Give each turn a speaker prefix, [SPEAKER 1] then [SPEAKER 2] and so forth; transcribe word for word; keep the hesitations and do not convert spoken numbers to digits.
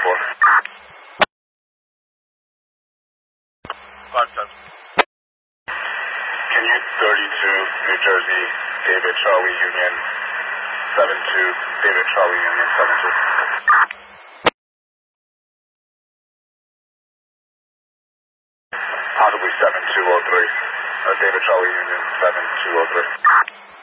[SPEAKER 1] four.
[SPEAKER 2] five seven.
[SPEAKER 1] Can you thirty-two, New Jersey, David Charlie Union, seven two, David Charlie Union, seven two. Possibly seven two oh three, uh, David Charlie Union, seven two oh three.